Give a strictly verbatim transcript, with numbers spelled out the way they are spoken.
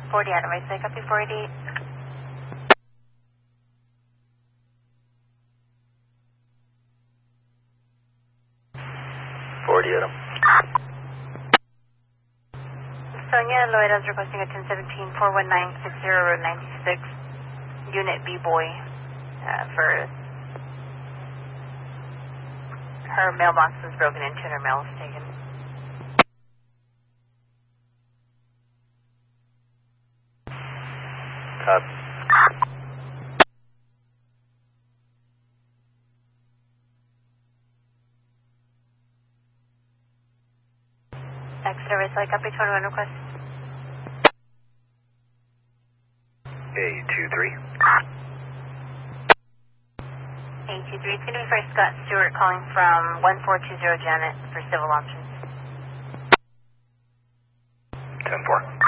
forty Adam, I say copy four eighty-eight. forty Adam. Sonia Lloyd is requesting a ten seventeen four one nine six zero road ninety-six, unit B-boy, uh, for her mailbox was broken into and her mail was taken. Copy. X-ray, so I copy twenty-one request. A two three. A two three, it's going to be for Scott Stewart calling from one four two zero Janet for civil options. ten four.